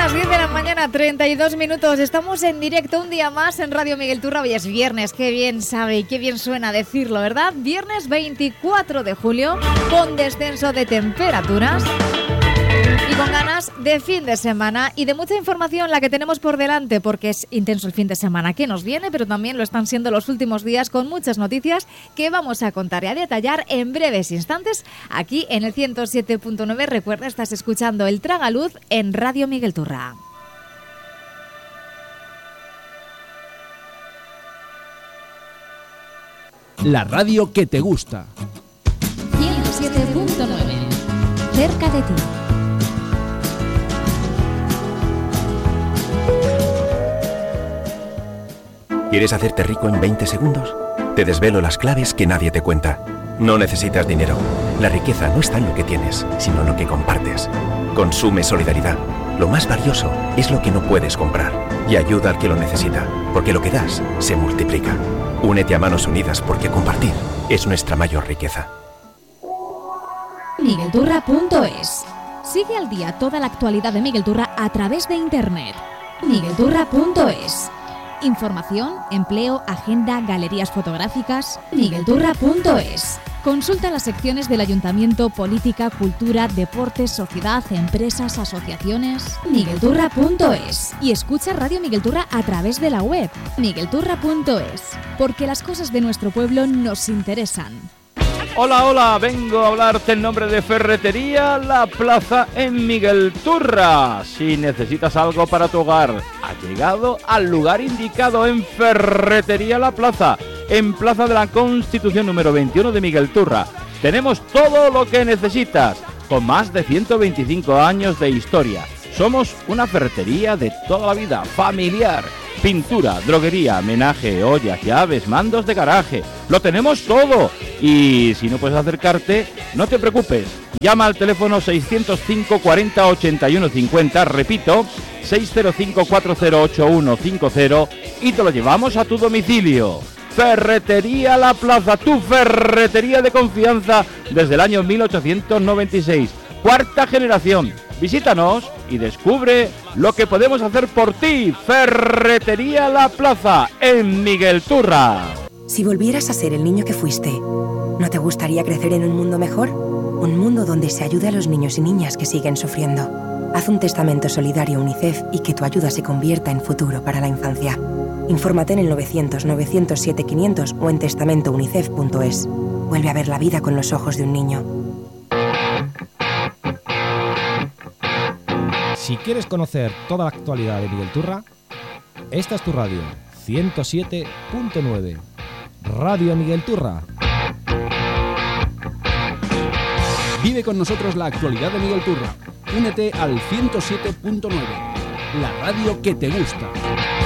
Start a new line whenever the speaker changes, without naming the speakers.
las 10 de la mañana, 32 minutos. Estamos en directo un día más en Radio Miguel Turra. Hoy es viernes, qué bien sabe y qué bien suena decirlo, ¿verdad? Viernes 24 de julio, con descenso de temperaturas y con ganas de fin de semana y de mucha información la que tenemos por delante, porque es intenso el fin de semana que nos viene, pero también lo están siendo los últimos días, con muchas noticias que vamos a contar y a detallar en breves instantes aquí en el 107.9. Recuerda, estás escuchando El Tragaluz en Radio Miguel Turra.
La radio que te gusta.
107.9. Cerca de ti.
¿Quieres hacerte rico en 20 segundos? Te desvelo las claves que nadie te cuenta. No necesitas dinero. La riqueza no está en lo que tienes, sino en lo que compartes. Consume solidaridad. Lo más valioso es lo que no puedes comprar. Y ayuda al que lo necesita, porque lo que das se multiplica. Únete a Manos Unidas, porque compartir es nuestra mayor riqueza.
miguelturra.es. Sigue al día toda la actualidad de Miguel Turra a través de internet. miguelturra.es. Información, empleo, agenda, galerías fotográficas. miguelturra.es. Consulta las secciones del Ayuntamiento, política, cultura, deportes, sociedad, empresas, asociaciones. miguelturra.es. Y escucha Radio Miguel Turra a través de la web. miguelturra.es. Porque las cosas de nuestro pueblo nos interesan.
Hola, hola, vengo a hablarte en nombre de Ferretería La Plaza en Miguel Turra. Si necesitas algo para tu hogar, has llegado al lugar indicado en Ferretería La Plaza, en Plaza de la Constitución número 21 de Miguel Turra. Tenemos todo lo que necesitas, con más de 125 años de historia. Somos una ferretería de toda la vida, familiar. Pintura, droguería, menaje, ollas, llaves, mandos de garaje. Lo tenemos todo. Y si no puedes acercarte, no te preocupes. Llama al teléfono 605 40 81 50. Repito, 605 4081 50 y te lo llevamos a tu domicilio. Ferretería La Plaza, tu ferretería de confianza desde el año 1896. Cuarta generación. Visítanos y descubre lo que podemos hacer por ti. Ferretería La Plaza en Miguel Turra.
Si volvieras a ser el niño que fuiste, ¿no te gustaría crecer en un mundo mejor? Un mundo donde se ayude a los niños y niñas que siguen sufriendo. Haz un testamento solidario UNICEF y que tu ayuda se convierta en futuro para la infancia. Infórmate en el 900-907-500 o en testamentounicef.es. Vuelve a ver la vida con los ojos de un niño.
Si quieres conocer toda la actualidad de Miguel Turra, esta es tu radio, 107.9. Radio Miguel Turra. Vive con nosotros la actualidad de Miguel Turra. Únete al 107.9, la radio que te gusta.